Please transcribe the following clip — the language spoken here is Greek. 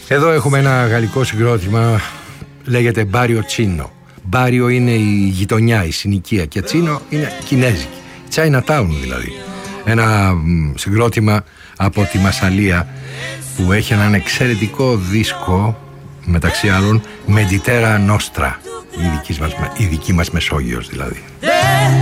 Εδώ έχουμε ένα γαλλικό συγκρότημα, λέγεται Μπάριο Τσίνο. Μπάριο είναι η γειτονιά, η συνοικία, και Τσίνο είναι κινέζικη, Chinatown δηλαδή. Ένα συγκρότημα από τη Μασσαλία που έχει έναν εξαιρετικό δίσκο, μεταξύ άλλων Mediterra Nostra, η δική μας Μεσόγειος δηλαδή.